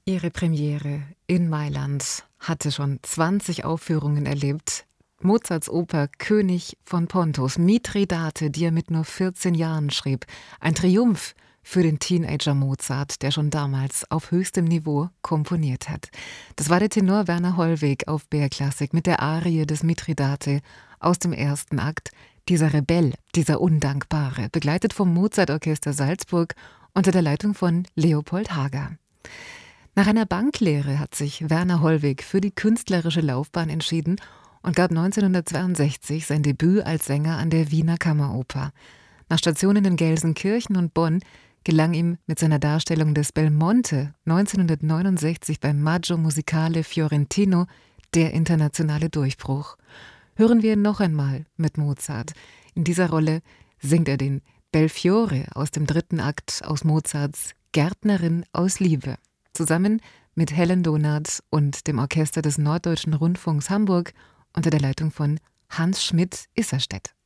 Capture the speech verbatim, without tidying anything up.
Ihre Premiere in Mailand hatte schon zwanzig Aufführungen erlebt. Mozarts Oper König von Pontus, Mithridate, die er mit nur vierzehn Jahren schrieb. Ein Triumph für den Teenager Mozart, der schon damals auf höchstem Niveau komponiert hat. Das war der Tenor Werner Hollweg auf B R Klassik mit der Arie des Mithridate aus dem ersten Akt. Dieser Rebell, dieser Undankbare, begleitet vom Mozartorchester Salzburg unter der Leitung von Leopold Hager. Nach einer Banklehre hat sich Werner Hollweg für die künstlerische Laufbahn entschieden und gab neunzehnhundertzweiundsechzig sein Debüt als Sänger an der Wiener Kammeroper. Nach Stationen in Gelsenkirchen und Bonn gelang ihm mit seiner Darstellung des Belmonte neunzehnhundertneunundsechzig beim Maggio Musicale Fiorentino der internationale Durchbruch. Hören wir ihn noch einmal mit Mozart. In dieser Rolle singt er den Belfiore aus dem dritten Akt aus Mozarts Gärtnerin aus Liebe. Zusammen mit Helen Donath und dem Orchester des Norddeutschen Rundfunks Hamburg unter der Leitung von Hans Schmidt-Isserstedt.